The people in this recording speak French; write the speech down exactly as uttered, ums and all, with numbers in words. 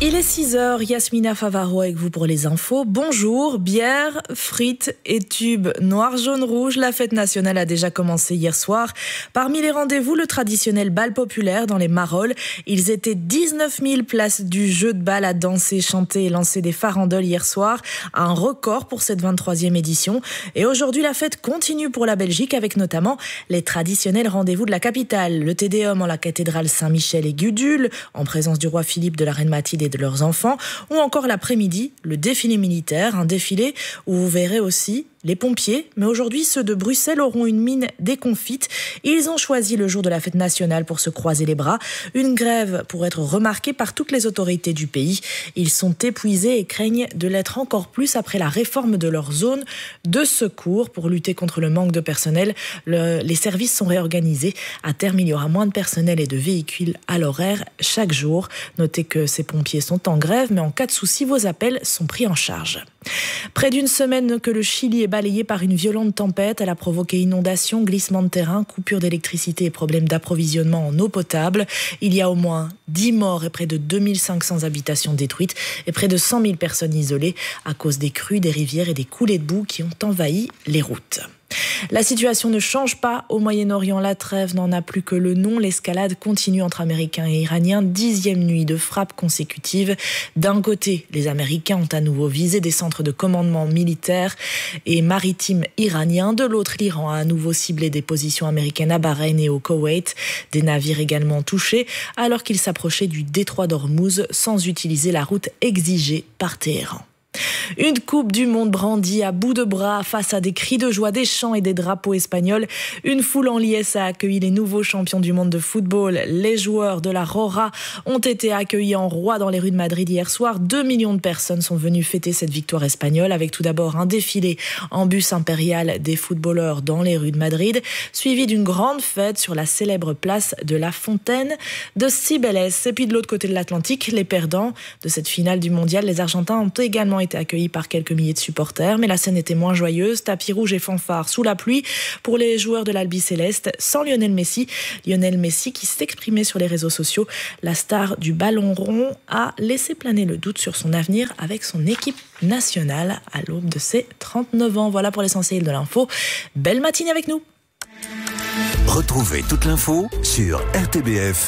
Il est six heures, Yasmina Favaro avec vous pour les infos. Bonjour, bière, frites et tubes noir, jaune, rouge. La fête nationale a déjà commencé hier soir. Parmi les rendez-vous, le traditionnel bal populaire dans les Marolles. Ils étaient dix-neuf mille places du jeu de bal à danser, chanter et lancer des farandoles hier soir. Un record pour cette vingt-troisième édition. Et aujourd'hui, la fête continue pour la Belgique avec notamment les traditionnels rendez-vous de la capitale. Le Tédéum en la cathédrale Saint-Michel et Gudule, en présence du roi Philippe, de la reine Mathilde et de leurs enfants, ou encore l'après-midi, le défilé militaire, un défilé où vous verrez aussi les pompiers, mais aujourd'hui ceux de Bruxelles auront une mine déconfite. Ils ont choisi le jour de la fête nationale pour se croiser les bras. Une grève pour être remarquée par toutes les autorités du pays. Ils sont épuisés et craignent de l'être encore plus après la réforme de leur zone de secours. Pour lutter contre le manque de personnel, le, les services sont réorganisés. À terme, il y aura moins de personnel et de véhicules à l'horaire chaque jour. Notez que ces pompiers sont en grève, mais en cas de souci, vos appels sont pris en charge. Près d'une semaine que le Chili est balayé par une violente tempête. Elle a provoqué inondations, glissements de terrain, coupures d'électricité et problèmes d'approvisionnement en eau potable. Il y a au moins dix morts et près de deux mille cinq cents habitations détruites et près de cent mille personnes isolées à cause des crues, des rivières et des coulées de boue qui ont envahi les routes. La situation ne change pas au Moyen-Orient. La trêve n'en a plus que le nom. L'escalade continue entre Américains et Iraniens. Dixième nuit de frappes consécutives. D'un côté, les Américains ont à nouveau visé des centres de commandement militaires et maritimes iraniens. De l'autre, l'Iran a à nouveau ciblé des positions américaines à Bahreïn et au Koweït. Des navires également touchés alors qu'ils s'approchaient du détroit d'Ormuz sans utiliser la route exigée par Téhéran. Une Coupe du Monde brandie à bout de bras face à des cris de joie, des chants et des drapeaux espagnols. Une foule en liesse a accueilli les nouveaux champions du monde de football. Les joueurs de la Rora ont été accueillis en roi dans les rues de Madrid hier soir. Deux millions de personnes sont venues fêter cette victoire espagnole avec tout d'abord un défilé en bus impérial des footballeurs dans les rues de Madrid, suivi d'une grande fête sur la célèbre place de la Fontaine de Cibeles. Et puis de l'autre côté de l'Atlantique, les perdants de cette finale du mondial, les Argentins, ont également été accueillis par quelques milliers de supporters, mais la scène était moins joyeuse. Tapis rouge et fanfare sous la pluie pour les joueurs de l'Albi Céleste, sans Lionel Messi. Lionel Messi qui s'exprimait sur les réseaux sociaux. La star du ballon rond a laissé planer le doute sur son avenir avec son équipe nationale à l'aube de ses trente-neuf ans. Voilà pour l'essentiel de l'info. Belle matinée avec nous. Retrouvez toute l'info sur r t b f